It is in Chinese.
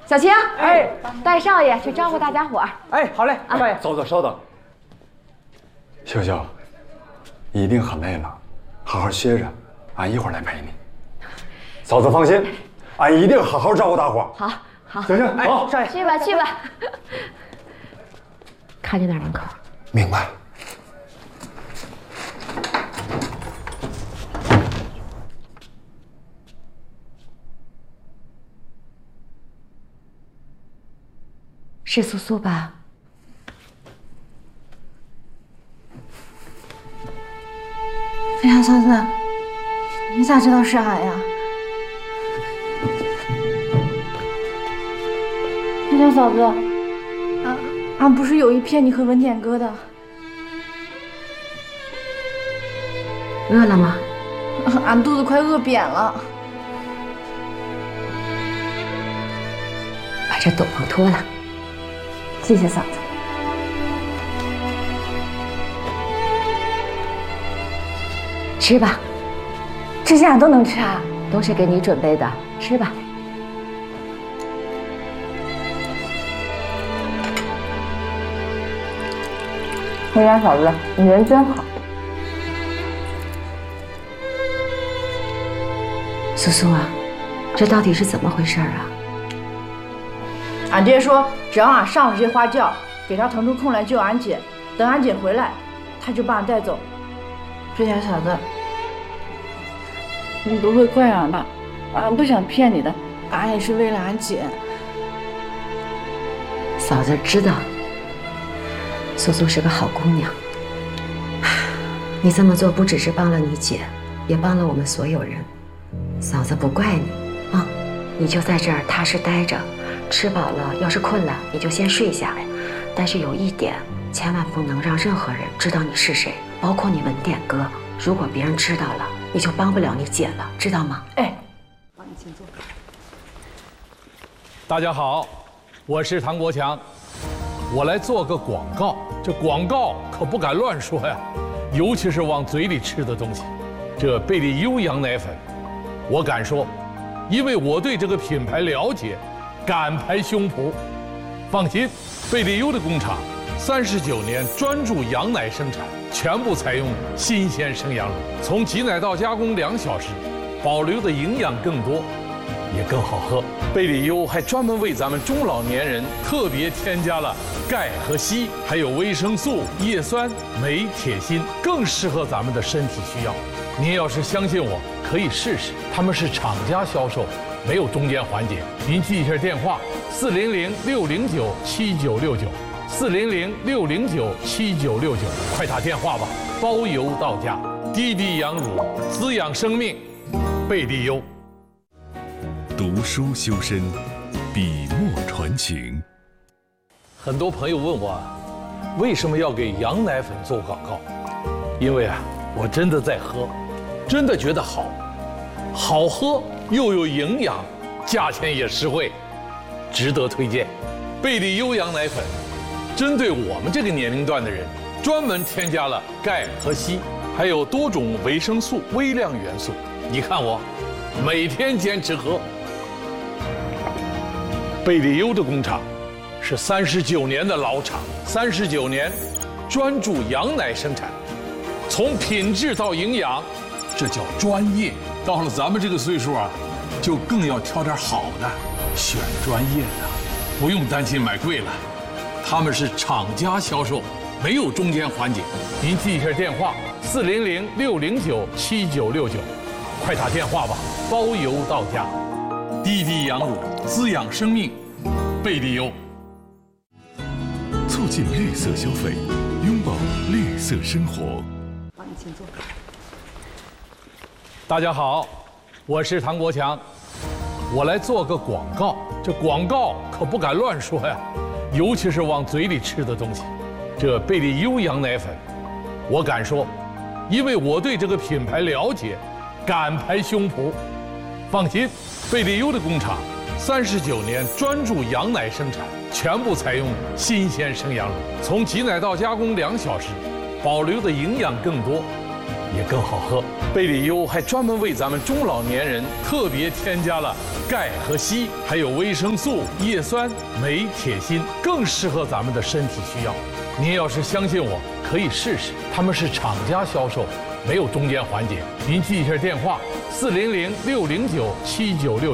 小青，哎，带少爷去招呼大家伙儿。 哎，好嘞，少爷。 嫂子，稍等。秀秀，一定很累了，好好歇着，俺一会儿来陪你。嫂子放心，俺一定好好照顾大伙。 好，好。 行，好， 少爷， 去吧，去吧。看见那儿门口。 明白。 是苏苏吧？ 飞霞嫂子，你咋知道是俺呀？飞霞嫂子，俺不是有意骗你和文典哥的。 饿了吗？ 俺肚子快饿扁了。 把这斗篷脱了。 谢谢嫂子。 吃吧， 这些俺都能吃啊？ 都是给你准备的，吃吧。 回家嫂子，你人真好。 苏苏啊，这到底是怎么回事啊？ 俺爹说，只要俺上了这花轿，给他腾出空来救俺姐，等俺姐回来，他就把俺带走。飞霞嫂子，你不会怪俺吧？俺不想骗你的，俺也是为了俺姐。 嫂子知道，苏苏是个好姑娘。你这么做不只是帮了你姐，也帮了我们所有人。嫂子不怪你啊，你就在这儿踏实待着。吃饱了，要是困了，你就先睡下来。但是有一点，千万不能让任何人知道你是谁，包括你文典哥。如果别人知道了，你就帮不了你姐了，知道吗？ 哎， 帮你请坐。 大家好，我是唐国强，我来做个广告。这广告可不敢乱说呀，尤其是往嘴里吃的东西。这贝利优羊奶粉，我敢说，因为我对这个品牌了解。敢拍胸脯，放心，贝利优的工厂39年专注羊奶生产，全部采用新鲜生羊乳，从挤奶到加工2小时，保留的营养更多，也更好喝。贝利优还专门为咱们中老年人特别添加了钙和硒，还有维生素、叶酸、镁、铁、锌，更适合咱们的身体需要。您要是相信我，可以试试，他们是厂家销售。没有中间环节，您记一下电话：400-609-7969，400-609-7969，快打电话吧，包邮到家。滴滴羊乳滋养生命，贝利优。 读书修身，笔墨传情。 很多朋友问我，为什么要给羊奶粉做广告？因为啊，我真的在喝，真的觉得好，好喝。又有营养，价钱也实惠，值得推荐。贝利优羊奶粉，针对我们这个年龄段的人，专门添加了钙和硒，还有多种维生素、微量元素。你看我，每天坚持喝。贝利优的工厂是39年的老厂，39年专注羊奶生产，从品质到营养，这叫专业。到了咱们这个岁数啊，就更要挑点好的，选专业的，不用担心买贵了。他们是厂家销售，没有中间环节。您记一下电话：400-609-7969，快打电话吧，包邮到家。滴滴羊乳滋养生命，贝利优。 促进绿色消费，拥抱绿色生活。 帮你请坐。 大家好，我是唐国强，我来做个广告。这广告可不敢乱说呀，尤其是往嘴里吃的东西。这贝利优羊奶粉，我敢说，因为我对这个品牌了解，敢拍胸脯。放心，贝利优的工厂39年专注羊奶生产，全部采用新鲜生羊乳，从挤奶到加工2小时，保留的营养更多， 也更好喝。贝里优还专门为咱们中老年人特别添加了钙和硒，还有维生素、叶酸、镁、铁、锌，更适合咱们的身体需要。您要是相信我，可以试试。他们是厂家销售，没有中间环节。您记一下电话：400-609-7969。